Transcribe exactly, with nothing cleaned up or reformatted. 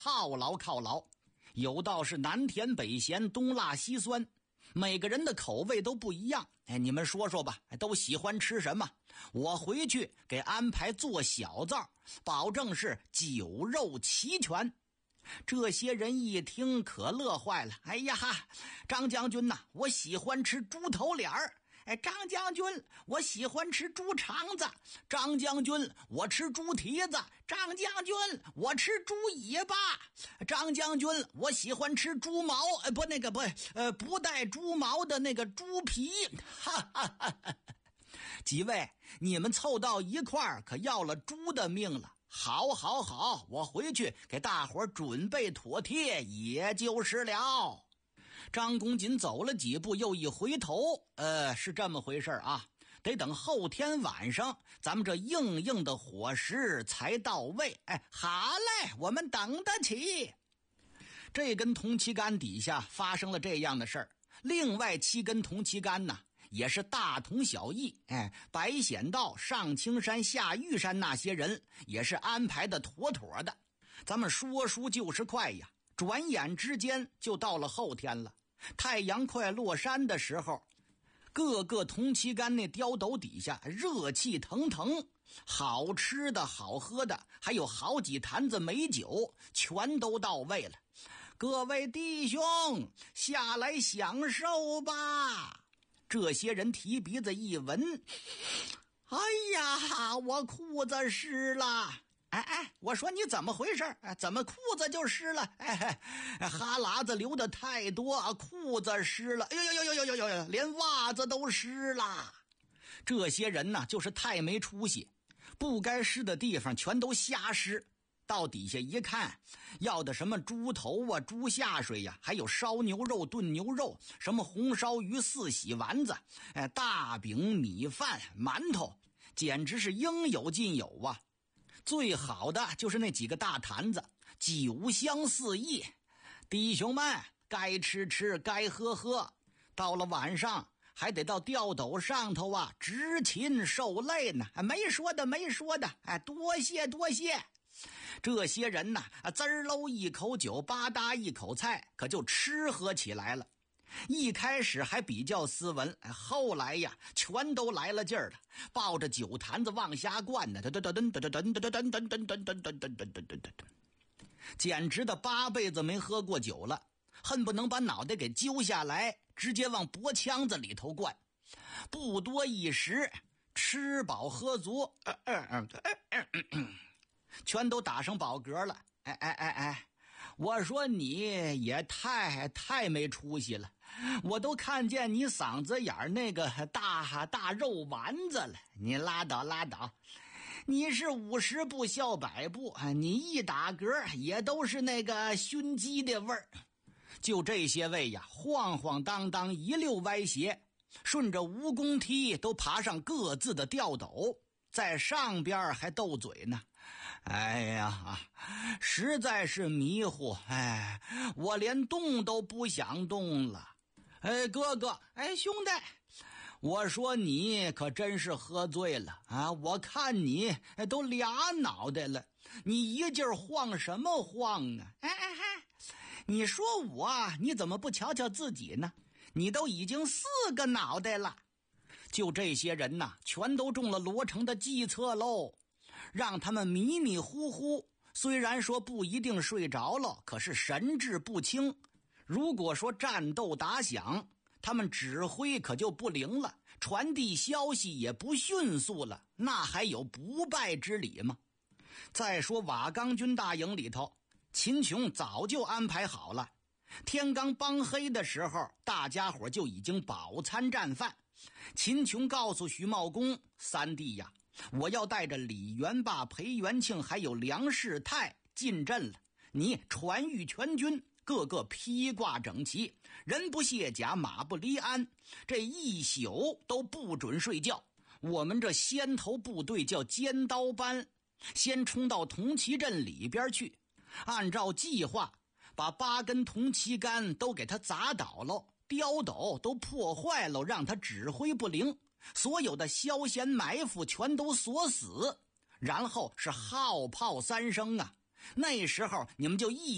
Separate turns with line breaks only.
犒劳犒劳。有道是南甜北咸，东辣西酸，每个人的口味都不一样。哎，你们说说吧，都喜欢吃什么？我回去给安排做小灶，保证是酒肉齐全。这些人一听可乐坏了。哎呀哈，张将军呐、啊，我喜欢吃猪头脸儿。哎，张将军，我喜欢吃猪肠子。张将军，我吃猪蹄子。张将军，我吃猪尾巴。张将军，我喜欢吃猪毛，呃，不，那个不，呃，不带猪毛的那个猪皮。哈哈哈哈！几位，你们凑到一块儿，可要了猪的命了。好，好，好，我回去给大伙儿准备妥帖，也就是了。张公瑾走了几步，又一回头，呃，是这么回事啊，得等后天晚上，咱们这硬硬的伙食才到位。哎，好嘞，我们等得起。这根铜旗杆底下发生了这样的事儿，另外七根铜旗杆呢，也是大同小异。哎，白显道、上青山、下玉山那些人也是安排的妥妥的。咱们说书就是快呀，转眼之间就到了后天了。太阳快落山的时候，各个铜旗杆那碉斗底下热气腾腾，好吃的好喝的，还有好几坛子美酒，全都到位了。各位弟兄，下来享受吧。这些人提鼻子一闻，哎呀，我裤子湿了。哎哎，我说你怎么回事？怎么裤子就湿了？哎，哈喇子流的太多，裤子湿了。哎呦呦呦呦呦呦呦，连袜子都湿了。这些人呢，就是太没出息，不该湿的地方全都瞎湿。到底下一看，要的什么猪头啊、猪下水呀、啊，还有烧牛肉、炖牛肉，什么红烧鱼、四喜丸子，哎，大饼、米饭、馒头，简直是应有尽有啊。最好的就是那几个大坛子，酒香四溢。弟兄们，该吃吃，该喝喝。到了晚上，还得到吊斗上头啊，执勤受累呢。没说的，没说的，哎，多谢多谢。这些人呢，滋儿喽一口酒，吧嗒一口菜，可就吃喝起来了。一开始还比较斯文，后来呀，全都来了劲儿了，抱着酒坛子往下灌呢，噔噔噔噔噔噔噔噔噔噔噔噔噔噔噔噔噔噔，简直的八辈子没喝过酒了，恨不能把脑袋给揪下来，直接往脖腔子里头灌。不多一时，吃饱喝足，呃呃呃呃呃、全都打上饱嗝了。哎哎哎哎！我说你也太太没出息了，我都看见你嗓子眼那个大大肉丸子了。你拉倒拉倒，你是五十步笑百步，你一打嗝也都是那个熏鸡的味儿。就这些位呀，晃晃荡荡一溜歪斜，顺着蜈蚣梯都爬上各自的吊斗，在上边还斗嘴呢。哎呀，实在是迷糊，哎，我连动都不想动了。哎，哥哥，哎，兄弟，我说你可真是喝醉了啊！我看你都俩脑袋了，你一劲儿晃什么晃啊？哎哎哎，你说我，你怎么不瞧瞧自己呢？你都已经四个脑袋了。就这些人呐，全都中了罗成的计策喽。让他们迷迷糊糊，虽然说不一定睡着了，可是神志不清。如果说战斗打响，他们指挥可就不灵了，传递消息也不迅速了，那还有不败之理吗？再说瓦岗军大营里头，秦琼早就安排好了，天刚帮黑的时候，大家伙就已经饱餐战饭。秦琼告诉徐茂公，三弟呀，我要带着李元霸、裴元庆还有梁世泰进阵了，你传谕全军，个个披挂整齐，人不卸甲，马不离鞍，这一宿都不准睡觉。我们这先头部队叫尖刀班，先冲到铜旗阵里边去，按照计划把八根铜旗杆都给他砸倒了，碉斗都破坏了，让他指挥不灵，所有的消闲埋伏全都锁死，然后是号炮三声啊！那时候你们就一